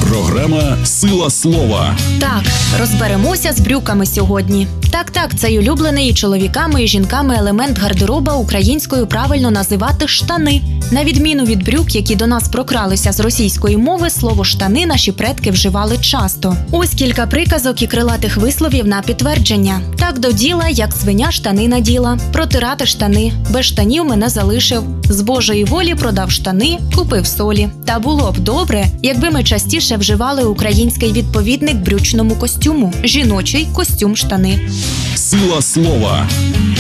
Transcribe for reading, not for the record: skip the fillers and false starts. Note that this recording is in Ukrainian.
Програма «Сила слова». Так, розберемося з брюками сьогодні. Так, цей улюблений і чоловіками, і жінками елемент гардероба українською правильно називати штани. На відміну від брюк, які до нас прокралися з російської мови, слово «штани» наші предки вживали часто. Ось кілька приказок і крилатих висловів на підтвердження. Так до діла, як свиня штани наділа. Протирати штани. Без штанів мене залишив. З Божої волі продав штани, купив солі. Та було б добре, якби ми частіше вживали український відповідник брючному костюму. Жіночий костюм штани. Сила слова.